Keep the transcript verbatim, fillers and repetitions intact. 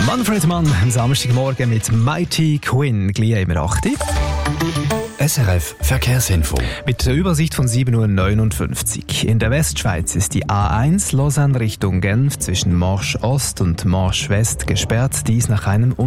Manfred Mann am Samstagmorgen mit Mighty Quinn, gleich immer acht Uhr. S R F Verkehrsinfo. Mit der Übersicht von sieben Uhr neunundfünfzig. In der Westschweiz ist die A eins Lausanne Richtung Genf zwischen Marsch Ost und Marsch West gesperrt, dies nach einem